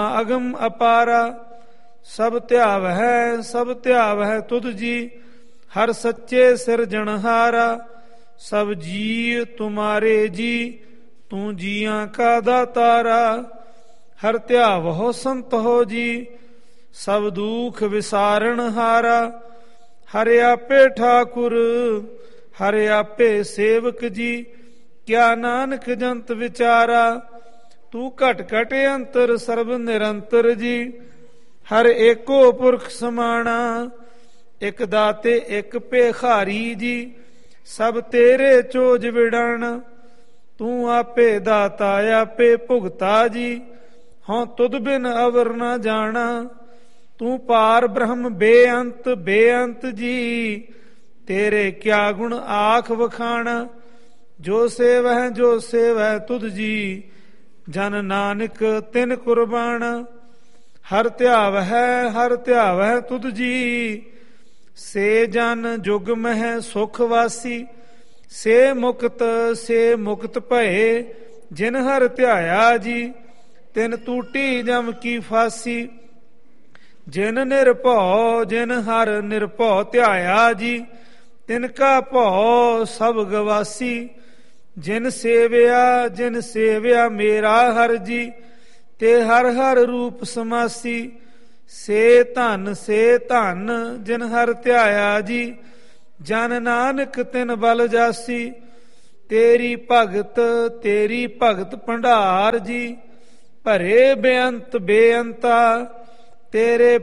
ਅਗਮ ਅਪਾਰਾ। ਸਭ ਧਿਆਵ ਹੈ ਤੁਧ ਜੀ, ਹਰ ਸੱਚੇ ਸਿਰਜਣਹਾਰਾ। ਸਭ ਜੀ ਤੁਮਾਰੇ ਜੀ, ਤੂੰ ਜੀਆਂ ਕਾ ਦਾਤਾਰਾ। ਹਰ ਧਿਆਵਹੁ ਸੰਤ ਹੋ ਜੀ, ਸਭ ਦੁਖ ਵਿਸਾਰਨ ਹਾਰਾ। ਹਰਿ ਆਪੇ ਠਾਕੁਰ, ਹਰਿ ਆਪੇ ਸੇਵਕ ਜੀ, ਕਿਆ ਨਾਨਕ ਜੰਤ ਵਿਚਾਰਾ। ਤੂੰ ਘਟ ਘਟ ਅੰਤਰ ਸਰਬ ਨਿਰੰਤਰ ਜੀ, ਹਰ ਏਕੋ ਪੁਰਖ ਸਮਾਣਾ। ਇਕ ਦਾਤੇ ਇਕ ਭੇਖਾਰੀ ਜੀ, ਸਭ ਤੇਰੇ ਚੋਜ ਵਿਡਾਣ। ਤੂੰ ਆਪੇ ਦਾਤਾ ਆਪੇ ਭੁਗਤਾ ਜੀ, ਹਉ ਤੁਧ ਬਿਨ ਅਵਰ ਨਾ ਜਾਣਾ। ਤੂੰ ਪਾਰ ਬ੍ਰਹਮ ਬੇਅੰਤ ਜੀ, ਤੇਰੇ ਕਿਆ ਗੁਣ ਆਖ ਵਖਾਣਾ। ਜੋ ਸੇਵਹਿ ਤੁਧ ਜੀ, ਜਨ ਨਾਨਕ ਤਿਨ ਕੁਰਬਾਨ। ਹਰ ਧਿਆਵਹਿ ਤੁਧ ਜੀ, ਸੇ ਜਨ ਜੁਗ ਮਹਿ ਸੁਖ ਵਾਸੀ। ਸੇ ਮੁਕਤ ਭਏ, ਜਿਨ ਹਰ ਧਿਆਇਆ ਜੀ, ਤਿਨ ਟੂਟੀ ਜਮ ਕੀ ਫਾਸੀ। ਜਿਨ ਹਰ ਨਿਰਭਉ ਧਿਆਇਆ ਜੀ, ਤਿਨ ਕਾ ਭਉ ਸਭ ਗਵਾਸੀ। ਜਿਨ ਸੇਵਿਆ ਮੇਰਾ ਹਰ ਜੀ, ਤੇ ਹਰ ਹਰ ਰੂਪ ਸਮਾਸੀ। ਸੇ ਧਨ ਜਿਨ ਹਰ ਧਿਆਇਆ ਜੀ, ਜਨ ਨਾਨਕ ਤਿਨ ਬਲ ਜਾਸੀ। ਤੇਰੀ ਭਗਤ ਭੰਡਾਰ ਜੀ, ਭਰੇ ਬੇਅੰਤਾ। ਤੇਰੇ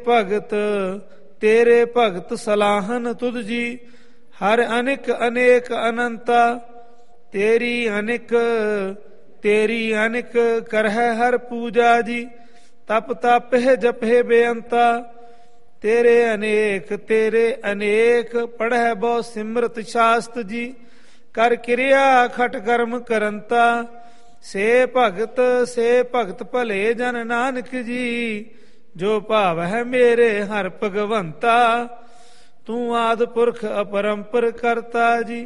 ਭਗਤ ਸਲਾਹਨ ਤੁਧ ਜੀ, ਹਰ ਅਨੇਕ ਅਨੰਤਾ। ਤੇਰੀ ਅਨਿਕ ਕਰਹਿ ਹਰ ਪੂਜਾ ਜੀ, ਤਪ ਤਪਹਿ ਜਪਹਿ ਬੇਅੰਤਾ। ਤੇਰੇ ਅਨੇਕ ਪੜਹਿ ਬਹੁ ਸਿਮਰਤ ਸ਼ਾਸਤ ਜੀ, ਕਰ ਕਿਰਿਆ ਖਟ ਕਰਮ ਕਰੰਤਾ। ਸੇ ਭਗਤ ਭਲੇ ਜਨ ਨਾਨਕ ਜੀ, ਜੋ ਭਾਵ ਹੈ ਮੇਰੇ ਹਰ ਭਗਵੰਤਾ। ਤੂੰ ਆਦਿ ਪੁਰਖ ਅਪਰੰਪਰ ਕਰਤਾ ਜੀ।